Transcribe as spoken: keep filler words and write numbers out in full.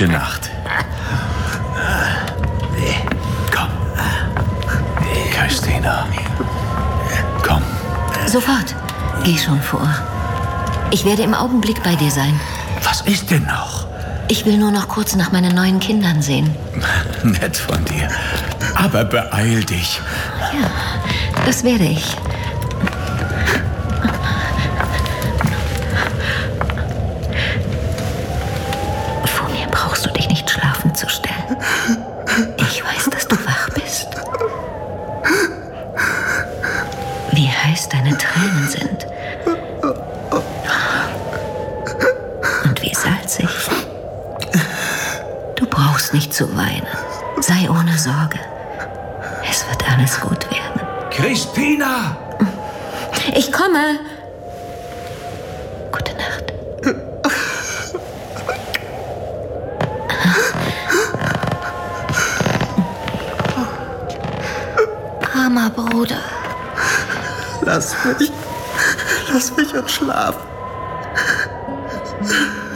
Gute Nacht. Komm. Christina. Komm. Sofort. Geh schon vor. Ich werde im Augenblick bei dir sein. Was ist denn noch? Ich will nur noch kurz nach meinen neuen Kindern sehen. Nett von dir. Aber beeil dich. Ja, das werde ich. Vor mir brauchst du dich nicht schlafen zu stellen. Ich weiß, dass du wach bist. Wie heiß deine Tränen sind. Und wie salzig. Du brauchst nicht zu weinen. Sei ohne Sorge. Es wird alles gut werden. Christina! Ich komme. Gute Nacht. Armer Bruder. Lass mich. Lass mich entschlafen.